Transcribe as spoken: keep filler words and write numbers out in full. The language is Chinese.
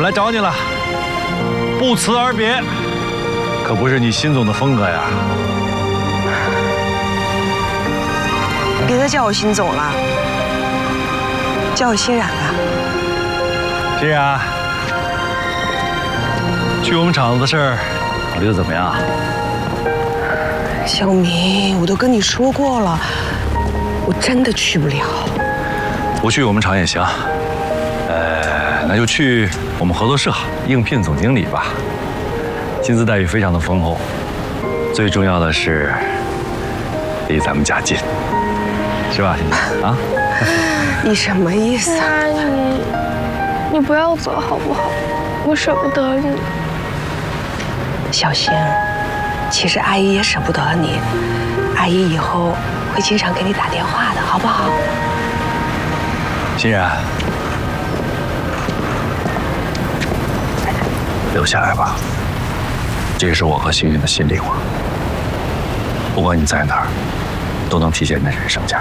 来找你了，不辞而别，可不是你辛总的风格呀。 别再叫我辛总了，叫我欣然吧。 欣然，去我们厂子的事儿考虑的怎么样？ 小明，我都跟你说过了，我真的去不了。 不去我们厂也行，呃，那就去我们合作社应聘总经理吧，薪资待遇非常的丰厚，最重要的是离咱们家近，是吧，欣欣啊？ 你什么意思啊？ 阿姨，你不要走好不好？我舍不得你。 小星，其实阿姨也舍不得你，阿姨以后会经常给你打电话的，好不好？ 欣然，留下来吧，这也是我和欣欣的心里话。不管你在哪儿，都能体现你的人生价